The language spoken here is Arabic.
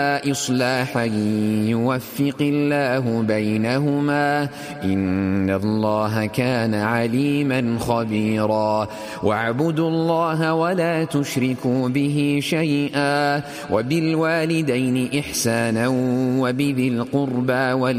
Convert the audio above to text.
إصلاحا يوفق الله بينهما إن الله كان عليما خبيرا واعبدوا الله ولا تشركوا به شيئا وبالوالدين إحسانا وبذي القربى